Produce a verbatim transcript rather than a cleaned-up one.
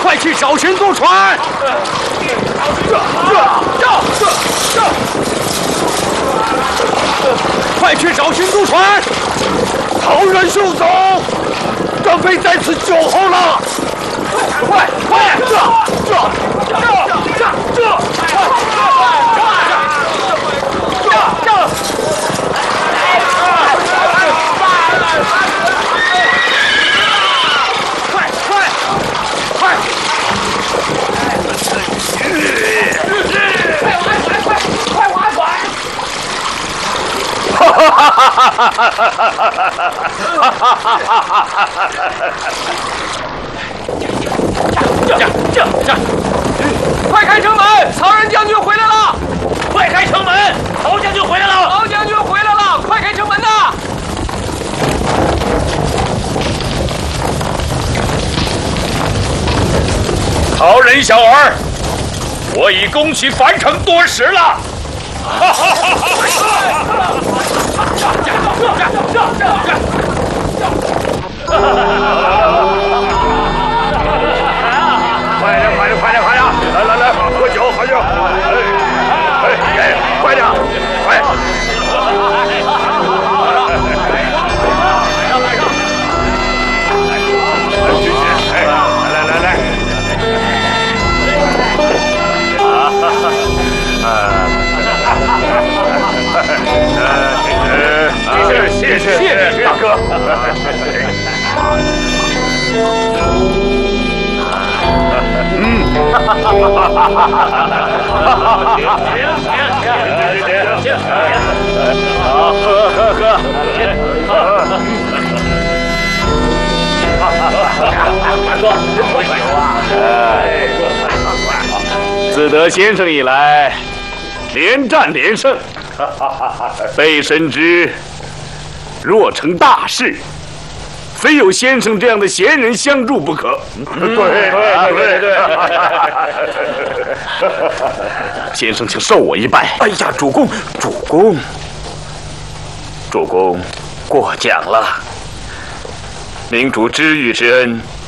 快去找寻渡船！这这这这！快去找寻渡船！曹仁兄总，准备在此酒后了！快快这这这这这这这！ 哈哈哈哈哈哈！这这这！快开城门！曹仁将军回来了！快开城门！曹将军回来了！曹将军回来了！快开城门呐！曹仁小儿，我已攻取樊城多时了。 哈哈哈哈哈！快点，快点，快点，快点！来来来，喝酒，喝酒！哎哎，快点，快！哎，来来来！啊哈哈！啊！ 谢谢谢谢大哥。嗯，哈哈哈哈哈！行行行行行，好，喝喝喝。大哥，喝酒啊！哎，自得先生以来，连战连胜。 备深知，若成大事，非有先生这样的贤人相助不可。对对对对。先生，请受我一拜。哎呀，主公，主公，主公，过奖了。明主知遇之恩，